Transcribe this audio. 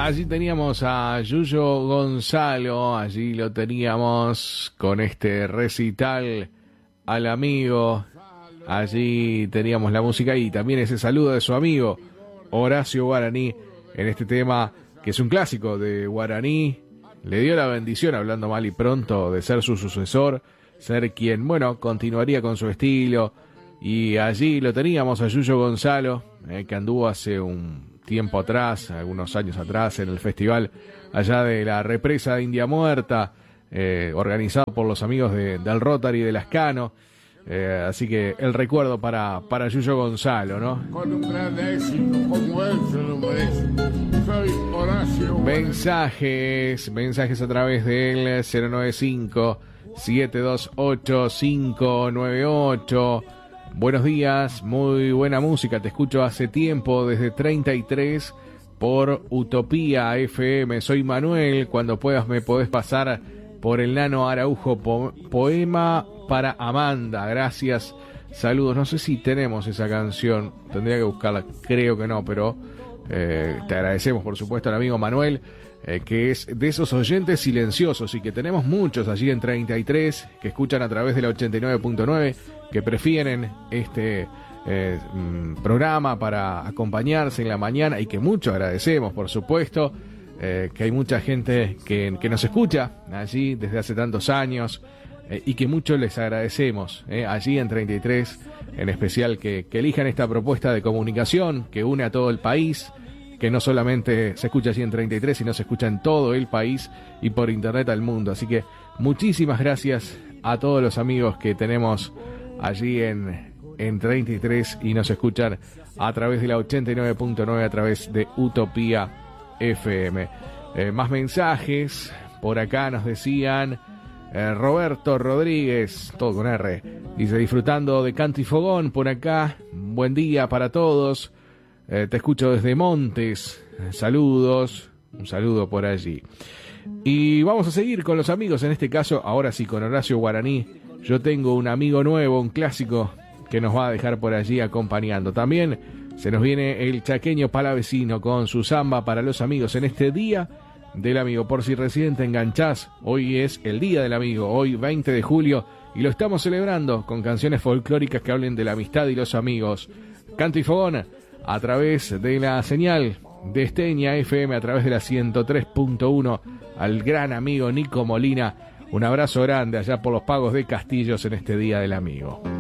Allí teníamos a Yuyo Gonzalo, allí lo teníamos con este recital al amigo. Allí teníamos la música y también ese saludo de su amigo Horacio Guaraní en este tema que es un clásico de Guaraní. Le dio la bendición, hablando mal y pronto, de ser su sucesor, ser quien, bueno, continuaría con su estilo. Y allí lo teníamos a Yuyo Gonzalo, que anduvo hace un tiempo atrás, algunos años atrás, en el festival allá de la represa de India Muerta, organizado por los amigos del Rotary de Lascano. Así que el recuerdo para Yuyo Gonzalo, ¿no? Con un gran éxito como él se lo merece. Soy Horacio. Mensajes a través del 095-728-598. Buenos días, muy buena música, te escucho hace tiempo desde 33 por Utopía FM. Soy Manuel, cuando puedas me podés pasar por el Nano Araujo poema para Amanda. Gracias, saludos. No sé si tenemos esa canción, tendría que buscarla, creo que no, pero te agradecemos por supuesto al amigo Manuel, que es de esos oyentes silenciosos y que tenemos muchos allí en 33 que escuchan a través de la 89.9, que prefieren este programa para acompañarse en la mañana y que mucho agradecemos, por supuesto, que hay mucha gente que nos escucha allí desde hace tantos años y que mucho les agradecemos allí en 33, en especial que elijan esta propuesta de comunicación que une a todo el país, que no solamente se escucha allí en 33, sino se escucha en todo el país y por internet al mundo. Así que muchísimas gracias a todos los amigos que tenemos allí en 33 y nos escuchan a través de la 89.9, a través de Utopía FM. Más mensajes, por acá nos decían Roberto Rodríguez, todo con R, dice: disfrutando de Canto y Fogón por acá, buen día para todos. Te escucho desde Montes, saludos, un saludo por allí. Y vamos a seguir con los amigos, en este caso, ahora sí, con Horacio Guaraní. Yo tengo un amigo nuevo, un clásico, que nos va a dejar por allí acompañando. También se nos viene el chaqueño palavecino con su samba para los amigos en este Día del Amigo. Por si recién te enganchás, hoy es el Día del Amigo, hoy 20 de julio, y lo estamos celebrando con canciones folclóricas que hablen de la amistad y los amigos. Canto y Fogón a través de la señal de Esteña FM, a través de la 103.1, al gran amigo Nico Molina. Un abrazo grande allá por los Pagos de Castillos en este Día del Amigo.